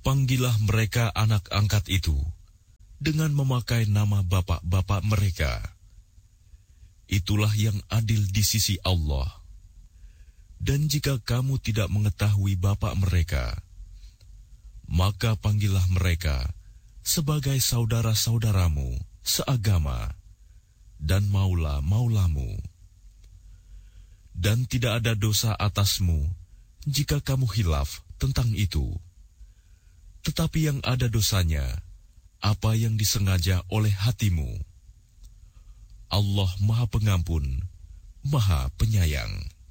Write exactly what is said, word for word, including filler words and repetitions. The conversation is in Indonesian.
Panggillah mereka anak angkat itu dengan memakai nama bapak-bapak mereka. Itulah yang adil di sisi Allah. Dan jika kamu tidak mengetahui bapak mereka, maka panggillah mereka sebagai saudara-saudaramu seagama dan maula-maulamu. Dan tidak ada dosa atasmu jika kamu khilaf tentang itu. Tetapi yang ada dosanya, apa yang disengaja oleh hatimu. Allah Maha Pengampun, Maha Penyayang.